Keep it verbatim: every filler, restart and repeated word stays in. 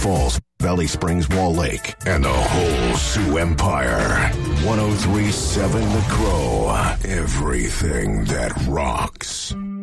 Falls, Valley Springs, Wall Lake, and the whole Sioux Empire. one oh three point seven The Crow. Everything that rocks.